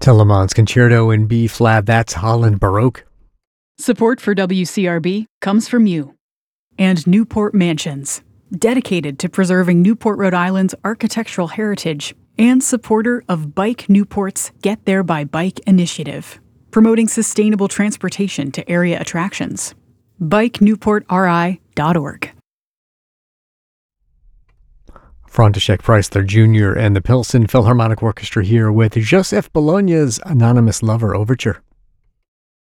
Telemann's Concerto in B flat, that's Holland Baroque. Support for WCRB comes from you. And Newport Mansions, dedicated to preserving Newport, Rhode Island's architectural heritage, and supporter of Bike Newport's Get There by Bike initiative, promoting sustainable transportation to area attractions. BikeNewportRI.org. František Preissler Jr. and the Pilsen Philharmonic Orchestra here with Joseph Bologna's Anonymous Lover Overture.